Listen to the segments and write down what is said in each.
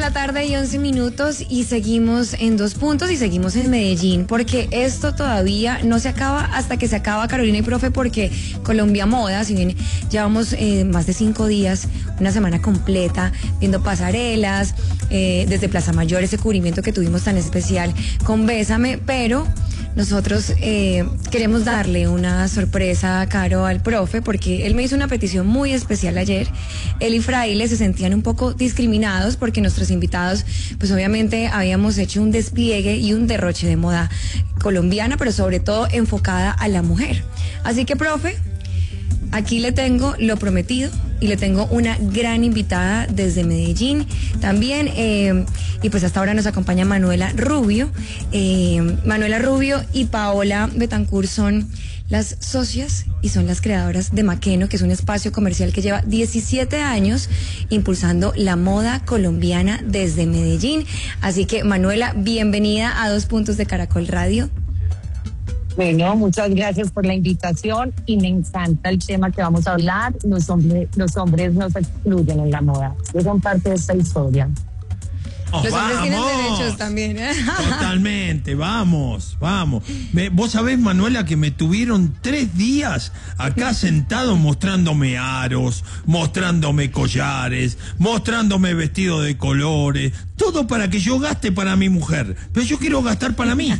tarde y 11 minutos y seguimos en 2 puntos y seguimos en Medellín porque esto todavía no se acaba hasta que se acaba, Carolina y profe, porque Colombia Moda, si bien llevamos más de 5 días, una semana completa viendo pasarelas, desde Plaza Mayor, ese cubrimiento que tuvimos tan especial con Bésame, pero nosotros queremos darle una sorpresa, Caro, al profe, porque él me hizo una petición muy especial ayer. Él y Fraile se sentían un poco discriminados porque nuestros invitados, pues obviamente habíamos hecho un despliegue y un derroche de moda colombiana, pero sobre todo enfocada a la mujer. Así que, profe, aquí le tengo lo prometido y le tengo una gran invitada desde Medellín también, y pues hasta ahora nos acompaña Manuela Rubio. Manuela Rubio y Paola Betancourt son las socias y son las creadoras de Maqueno, que es un espacio comercial que lleva 17 años impulsando la moda colombiana desde Medellín. Así que, Manuela, bienvenida a 2 puntos de Caracol Radio. Bueno, muchas gracias por la invitación y me encanta el tema que vamos a hablar. Los hombres no se excluyen en la moda, son parte de esta historia. Los hombres tienen derechos también, ¿eh? Totalmente, vamos. Vos sabés, Manuela, que me tuvieron 3 días acá sentado mostrándome aros, mostrándome collares, mostrándome vestidos de colores, todo para que yo gaste para mi mujer. Pero yo quiero gastar para mí.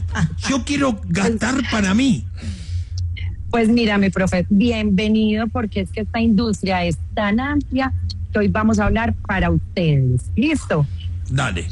Pues mira, mi profe, bienvenido, porque es que esta industria es tan amplia que hoy vamos a hablar para ustedes. ¿Listo? Dale.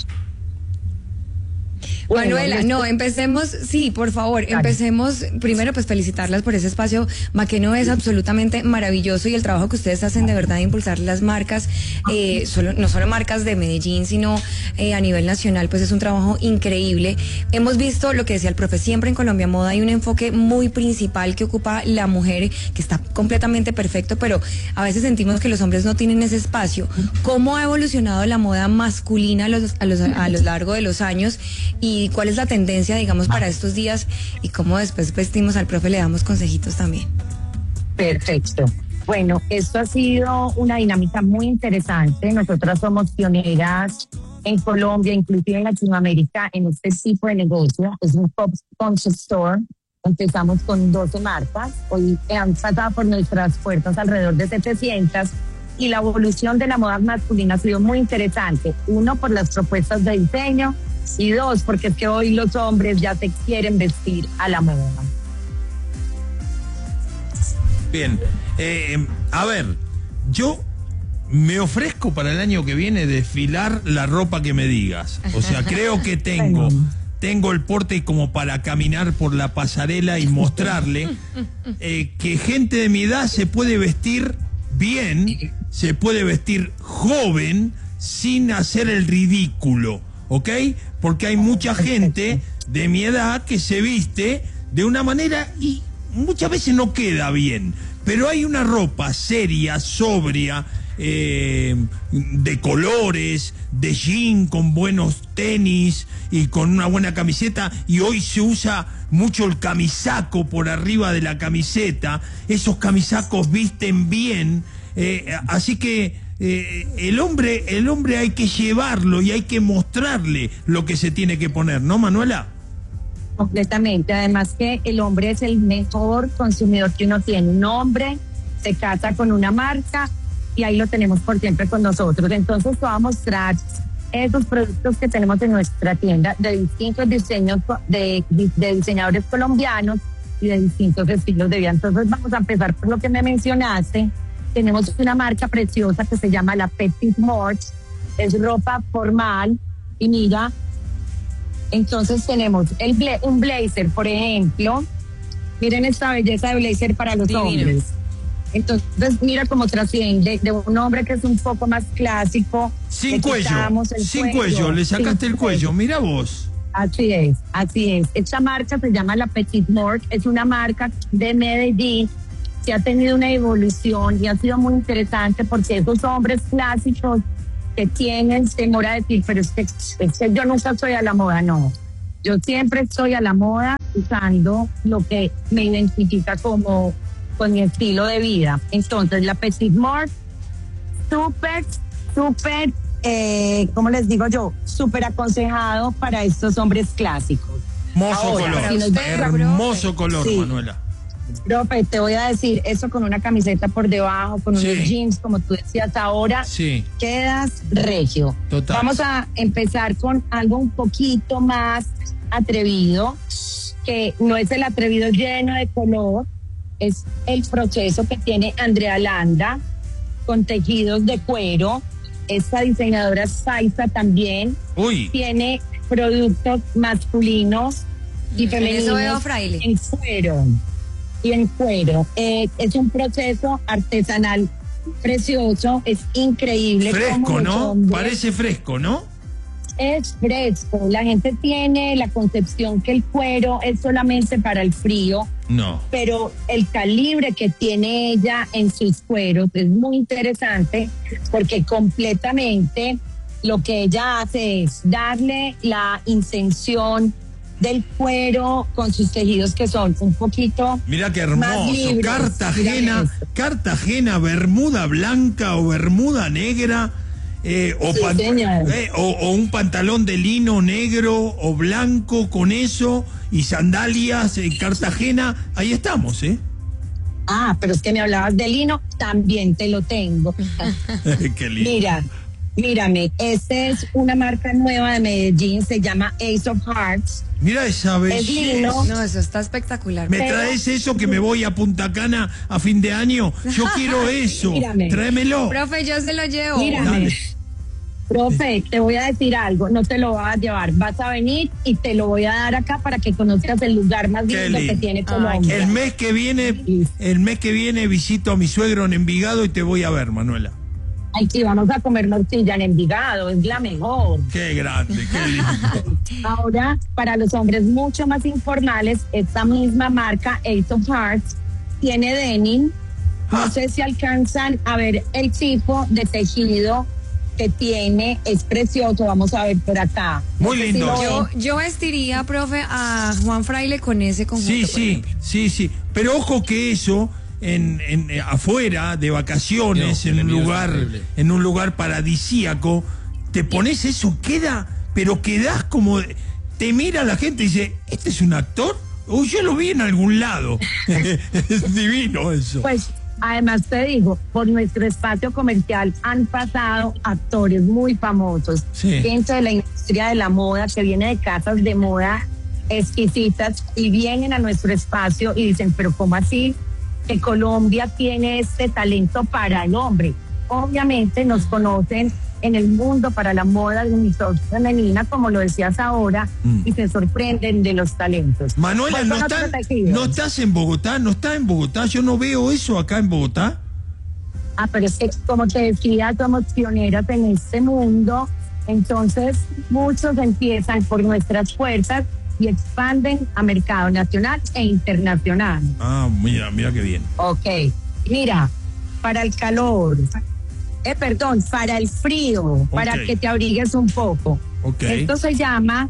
Manuela, no, empecemos, sí, por favor, empecemos primero pues felicitarlas por ese espacio. Maqueno es absolutamente maravilloso y el trabajo que ustedes hacen de verdad de impulsar las marcas, no solo marcas de Medellín, sino a nivel nacional, pues es un trabajo increíble. Hemos visto lo que decía el profe, siempre en Colombia Moda hay un enfoque muy principal que ocupa la mujer, que está completamente perfecto, pero a veces sentimos que los hombres no tienen ese espacio. ¿Cómo ha evolucionado la moda masculina a lo largo de los años y cuál es la tendencia, digamos, para estos días y cómo después vestimos al profe, le damos consejitos también? Perfecto. Bueno, esto ha sido una dinámica muy interesante. Nosotras somos pioneras en Colombia, inclusive en Latinoamérica, en este tipo de negocio. Es un concept store. Empezamos con 12 marcas. Hoy han pasado por nuestras puertas alrededor de 700. Y la evolución de la moda masculina ha sido muy interesante. 1, por las propuestas de diseño, y 2, porque es que hoy los hombres ya se quieren vestir a la moda. Bien, a ver, yo me ofrezco para el año que viene desfilar la ropa que me digas. O sea, creo que tengo el porte como para caminar por la pasarela y mostrarle que gente de mi edad se puede vestir bien, se puede vestir joven sin hacer el ridículo, ¿ok? Porque hay mucha gente de mi edad que se viste de una manera y muchas veces no queda bien, pero hay una ropa seria, sobria, de colores, de jean, con buenos tenis y con una buena camiseta, y hoy se usa mucho el camisaco por arriba de la camiseta. Esos camisacos visten bien, así que el hombre hay que llevarlo y hay que mostrarle lo que se tiene que poner, ¿no, Manuela? Completamente. Además que el hombre es el mejor consumidor que uno tiene. Un hombre se casa con una marca y ahí lo tenemos por siempre con nosotros. Entonces te voy a mostrar esos productos que tenemos en nuestra tienda de distintos diseños de diseñadores colombianos y de distintos estilos de vida. Entonces vamos a empezar por lo que me mencionaste. Tenemos una marca preciosa que se llama la Petit Mort. Es ropa formal y mira, entonces tenemos un blazer, por ejemplo. Miren esta belleza de blazer para los hombres. Entonces mira cómo trasciende de un hombre que es un poco más clásico. Sin cuello, le sacaste el cuello, mira vos. Así es. Esta marca se llama la Petit Mort, es una marca de Medellín que ha tenido una evolución y ha sido muy interesante porque esos hombres clásicos que tienen temor a decir, pero es que yo nunca estoy a la moda, no. Yo siempre estoy a la moda usando lo que me identifica como con mi estilo de vida. Entonces la Petit Mort, súper ¿cómo les digo yo? Súper aconsejado para estos hombres clásicos. Hermoso Ahora, color, si nos vamos a- hermoso color, Sí. Manuela. Profe, te voy a decir, eso con una camiseta por debajo, con Sí. unos jeans, como tú decías ahora, Sí. quedas regio. Total. Vamos a empezar con algo un poquito más atrevido, que no es el atrevido lleno de color, es el proceso que tiene Andrea Landa con tejidos de cuero. Esta diseñadora es Saiza también, Uy, tiene productos masculinos y Eso veo, femeninos Fraile. en cuero. Y en cuero. Es un proceso artesanal precioso, es increíble. fresco, cómo los ¿no? hombres- Parece fresco, ¿no? Es fresco. La gente tiene la concepción que el cuero es solamente para el frío, No. pero el calibre que tiene ella en sus cueros es muy interesante porque completamente lo que ella hace es darle la intención del cuero con sus tejidos que son un poquito Mira qué más hermoso. libres. Cartagena, Mira esto. Cartagena, bermuda blanca o bermuda negra. O, Sí, señor. o un pantalón de lino negro o blanco con eso y sandalias en Cartagena. Ahí estamos, ¿eh? Ah, pero es que me hablabas de lino, también te lo tengo. Qué lindo. Mira, mírame, esta es una marca nueva de Medellín, se llama Ace of Hearts. Mira esa belleza. lino. No, eso está espectacular. ¿Me traes eso que me voy a Punta Cana a fin de año? Yo quiero eso. Mírame. Tráemelo. Profe, yo se lo llevo. Mírame. Dale. Profe, te voy a decir algo, no te lo vas a llevar, vas a venir y te lo voy a dar acá para que conozcas el lugar más Qué lindo que lindo. tiene Colombia. El mes que viene visito a mi suegro en Envigado y te voy a ver, Manuela. Ay, sí, vamos a comer morcilla en Envigado, es la mejor. Qué grande, qué lindo. Ahora, para los hombres mucho más informales, esta misma marca, Ace of Hearts, tiene denim. Ah. No sé si alcanzan a ver el tipo de tejido que tiene, es precioso, vamos a ver por acá. Muy No sé si lindo. lo ven. Yo vestiría, profe, a Juan Fraile con ese conjunto. Sí, por sí, ejemplo. sí. Pero ojo que eso en afuera de vacaciones, No, en el un mío es lugar, horrible. en un lugar paradisíaco, te pones eso, pero quedás como, te mira la gente y dice, ¿este es un actor? Uy, yo lo vi en algún lado. Es divino eso. Pues además te digo, por nuestro espacio comercial han pasado actores muy famosos, Sí. gente de la industria de la moda que viene de casas de moda exquisitas y vienen a nuestro espacio y dicen, pero ¿cómo así que Colombia tiene este talento para el hombre? Obviamente nos conocen en el mundo para la moda de uniforme femenina, como lo decías ahora, y se sorprenden de los talentos. Manuela, ¿Cuál ¿no, son otros tejidos? ¿no estás en Bogotá? ¿No está en Bogotá? Yo no veo eso acá en Bogotá. Ah, pero es que, como te decía, somos pioneras en este mundo, entonces muchos empiezan por nuestras puertas y expanden a mercado nacional e internacional. Ah, mira qué bien. Ok, mira, para el calor, para el frío, para Ok. que te abrigues un poco. Ok. Esto se llama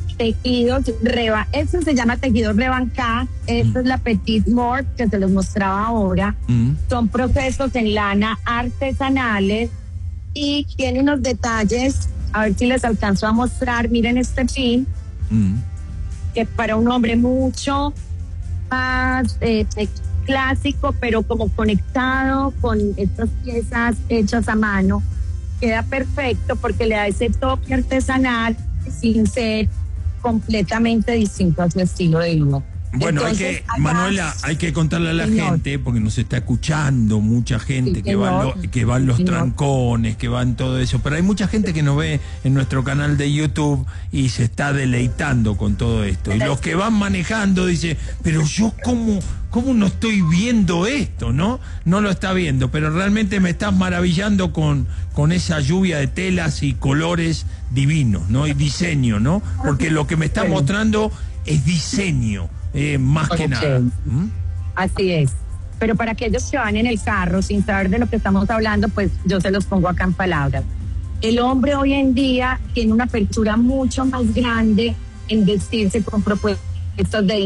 esto se llama tejido rebancá, esta es la Petit Mort que se los mostraba ahora. Son procesos en lana artesanales y tiene unos detalles, a ver si les alcanzo a mostrar, miren este pin, que para un hombre mucho más clásico, pero como conectado con estas piezas hechas a mano, queda perfecto porque le da ese toque artesanal sin ser completamente distinto a su estilo de vida. Bueno, Entonces, acá- Manuela, hay que contarle a la Señor. gente, porque nos está escuchando mucha gente Sí, que va, señor. que va en los Señor. trancones, que va en todo eso, pero hay mucha gente que nos ve en nuestro canal de YouTube y se está deleitando con todo esto. Y los que van manejando dicen, pero yo cómo no estoy viendo esto, ¿no? No lo está viendo, pero realmente me estás maravillando con esa lluvia de telas y colores divinos, ¿no? Y diseño, ¿no? Porque lo que me está Sí. mostrando es diseño. Más que Ok. nada. Así es. Pero para aquellos que van en el carro sin saber de lo que estamos hablando, pues yo se los pongo acá en palabras. El hombre hoy en día tiene una apertura mucho más grande en vestirse con propuestas de